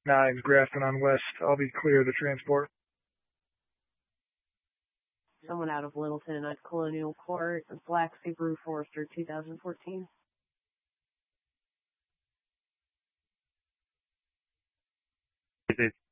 9, Grafton on West. I'll be clear of the transport. Someone out of Littleton at Colonial Court, Black Subaru Forester 2014. Is it